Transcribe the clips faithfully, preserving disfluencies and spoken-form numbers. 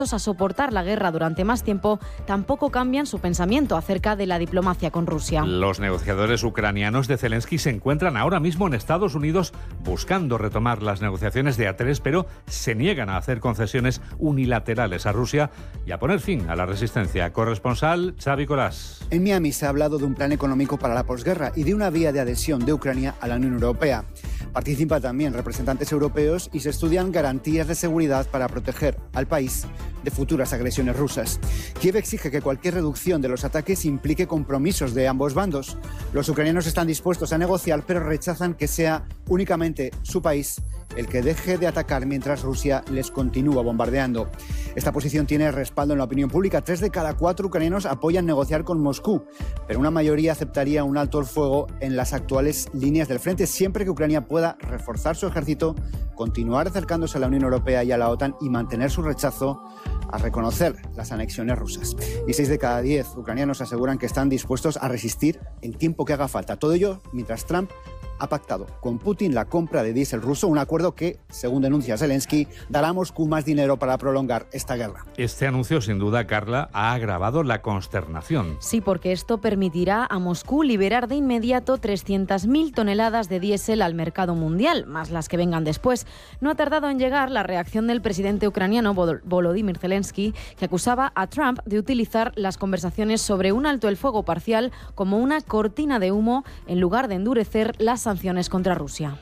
a soportar la guerra durante más tiempo, tampoco cambian su pensamiento acerca de la diplomacia con Rusia. Los negociadores ucranianos de Zelensky se encuentran ahora mismo en Estados Unidos buscando retomar las negociaciones de A tres, pero se niegan a hacer concesiones unilaterales a Rusia y a poner fin a la resistencia. Corresponsal Xavi Colás. En Miami se ha hablado de un plan económico para la posguerra y de una vía de adhesión de Ucrania a la Unión Europea. Participan también representantes europeos y se estudian garantías de seguridad para proteger al país de futuras agresiones rusas. Kiev exige que cualquier reducción de los ataques implique compromisos de ambos bandos. Los ucranianos están dispuestos a negociar, pero rechazan que sea únicamente su país el que deje de atacar mientras Rusia les continúa bombardeando. Esta posición tiene respaldo en la opinión pública. Tres de cada cuatro ucranianos apoyan negociar con Moscú, pero una mayoría aceptaría un alto el fuego en las actuales líneas del frente, siempre que Ucrania pueda reforzar su ejército, continuar acercándose a la Unión Europea y a la OTAN y mantener su rechazo a reconocer las anexiones rusas. Y seis de cada diez ucranianos aseguran que están dispuestos a resistir el tiempo que haga falta. Todo ello mientras Trump ha pactado con Putin la compra de diésel ruso, un acuerdo que, según denuncia Zelensky, dará a Moscú más dinero para prolongar esta guerra. Este anuncio, sin duda, Carla, ha agravado la consternación. Sí, porque esto permitirá a Moscú liberar de inmediato trescientas mil toneladas de diésel al mercado mundial, más las que vengan después. No ha tardado en llegar la reacción del presidente ucraniano Volodymyr Zelensky, que acusaba a Trump de utilizar las conversaciones sobre un alto el fuego parcial como una cortina de humo en lugar de endurecer las sanciones contra Rusia.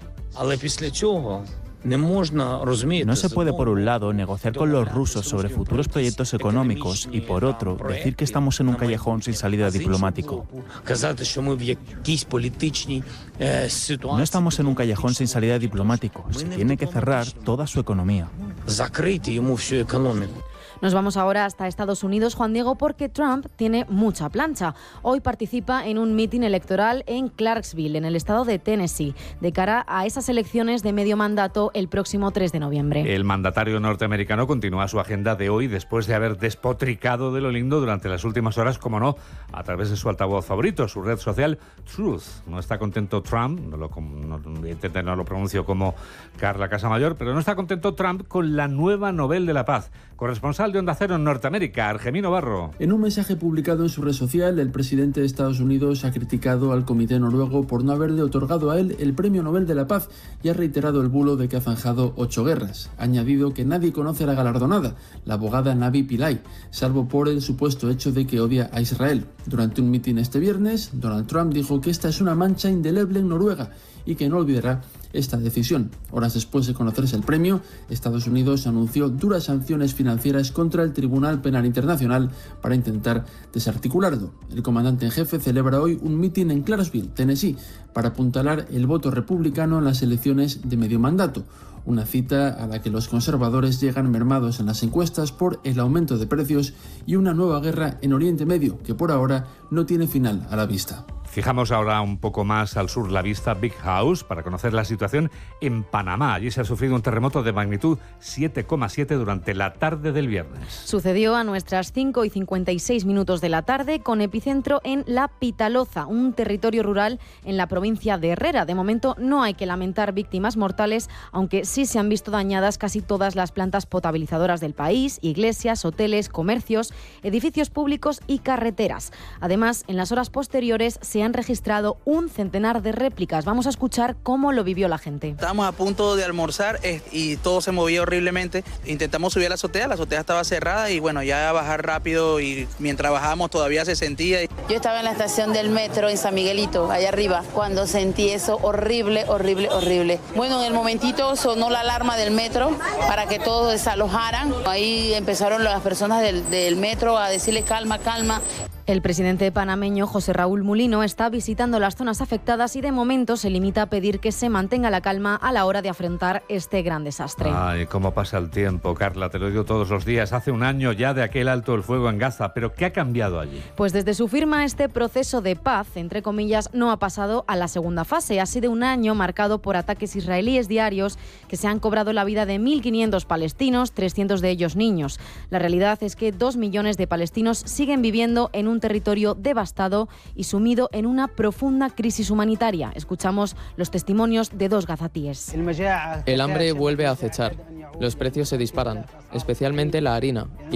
No se puede, por un lado, negociar con los rusos sobre futuros proyectos económicos y, por otro, decir que estamos en un callejón sin salida diplomático. No estamos en un callejón sin salida diplomático. Se tiene que cerrar toda su economía. Nos vamos ahora hasta Estados Unidos, Juan Diego, porque Trump tiene mucha plancha. Hoy participa en un mitin electoral en Clarksville, en el estado de Tennessee, de cara a esas elecciones de medio mandato el próximo tres de noviembre. El mandatario norteamericano continúa su agenda de hoy después de haber despotricado de lo lindo durante las últimas horas, como no, a través de su altavoz favorito, su red social Truth. No está contento Trump, no lo, no, no lo pronuncio como Carla Casamayor, pero no está contento Trump con la nueva Nobel de la Paz. Corresponsal de Onda Cero en Norteamérica, Argemino Barro. En un mensaje publicado en su red social, el presidente de Estados Unidos ha criticado al comité noruego por no haberle otorgado a él el Premio Nobel de la Paz y ha reiterado el bulo de que ha zanjado ocho guerras. Ha añadido que nadie conoce a la galardonada, la abogada Navi Pillay, salvo por el supuesto hecho de que odia a Israel. Durante un mitin este viernes, Donald Trump dijo que esta es una mancha indeleble en Noruega y que no olvidará esta decisión. Horas después de conocerse el premio, Estados Unidos anunció duras sanciones financieras contra el Tribunal Penal Internacional para intentar desarticularlo. El comandante en jefe celebra hoy un mitin en Clarksville, Tennessee, para apuntalar el voto republicano en las elecciones de medio mandato. Una cita a la que los conservadores llegan mermados en las encuestas por el aumento de precios y una nueva guerra en Oriente Medio, que por ahora no tiene final a la vista. Fijamos ahora un poco más al sur la vista Big House para conocer la situación en Panamá. Allí se ha sufrido un terremoto de magnitud siete coma siete durante la tarde del viernes. Sucedió a nuestras cinco y cincuenta y seis minutos de la tarde con epicentro en La Pitaloza, un territorio rural en la provincia de Herrera. De momento no hay que lamentar víctimas mortales, aunque sí se han visto dañadas casi todas las plantas potabilizadoras del país, iglesias, hoteles, comercios, edificios públicos y carreteras. Además, en las horas posteriores se han registrado un centenar de réplicas. Vamos a escuchar cómo lo vivió la gente. Estábamos a punto de almorzar y todo se movía horriblemente. Intentamos subir a la azotea, la azotea estaba cerrada y bueno, ya bajar rápido y mientras bajábamos todavía se sentía. Yo estaba en la estación del metro en San Miguelito, allá arriba, cuando sentí eso horrible, horrible, horrible. Bueno, en el momentito sonó la alarma del metro para que todos desalojaran. Ahí empezaron las personas del, del metro a decirle calma, calma. El presidente panameño José Raúl Mulino está visitando las zonas afectadas y de momento se limita a pedir que se mantenga la calma a la hora de afrontar este gran desastre. Ay, cómo pasa el tiempo, Carla, te lo digo todos los días. Hace un año ya de aquel alto el fuego en Gaza, pero ¿qué ha cambiado allí? Pues desde su firma este proceso de paz, entre comillas, no ha pasado a la segunda fase. Ha sido un año marcado por ataques israelíes diarios que se han cobrado la vida de mil quinientos palestinos, trescientos de ellos niños. La realidad es que dos millones de palestinos siguen viviendo en un territorio devastado y sumido en una profunda crisis humanitaria. Escuchamos los testimonios de dos gazatíes. El hambre vuelve a acechar. Los precios se disparan, especialmente la harina. Y